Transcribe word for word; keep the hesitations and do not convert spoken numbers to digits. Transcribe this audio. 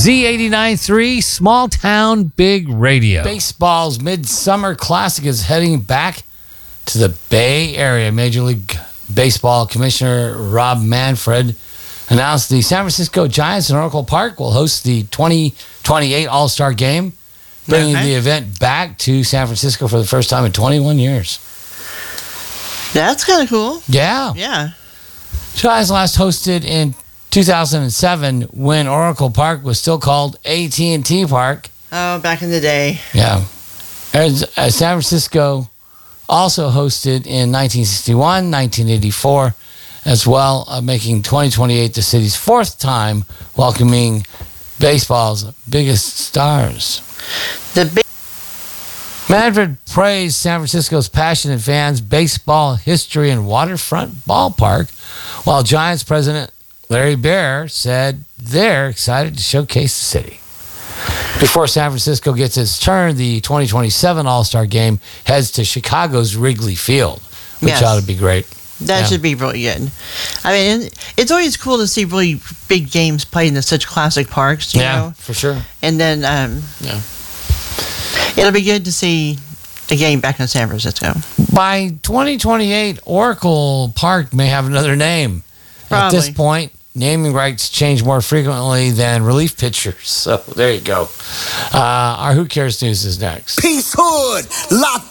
Z eighty-nine point three, Small Town Big Radio. Baseball's Midsummer Classic is heading back to the Bay Area. Major League Baseball Commissioner Rob Manfred announced the San Francisco Giants in Oracle Park will host the twenty twenty-eight All-Star Game, bringing Okay. the event back to San Francisco for the first time in twenty-one years. That's kind of cool. Yeah. Yeah. Giants last hosted in two thousand seven when Oracle Park was still called A T and T Park. Oh, back in the day. Yeah. And, uh, San Francisco also hosted in nineteen sixty-one, nineteen eighty-four, as well, uh, making twenty twenty-eight the city's fourth time welcoming baseball's biggest stars. The big. Manfred praised San Francisco's passionate fans, baseball history, and waterfront ballpark, while Giants president Larry Baer said they're excited to showcase the city. Before San Francisco gets its turn, the twenty twenty-seven All-Star Game heads to Chicago's Wrigley Field, which Yes. ought to be great. That Yeah. should be really good. I mean, it's always cool to see really big games played in such classic parks, you Yeah, know? for sure. And then um, Yeah. it'll be good to see the game back in San Francisco. By twenty twenty-eight, Oracle Park may have another name. At this Probably. point, naming rights change more frequently than relief pitchers. So there you go. Uh, our Who Cares News is next. Peace Hood, locked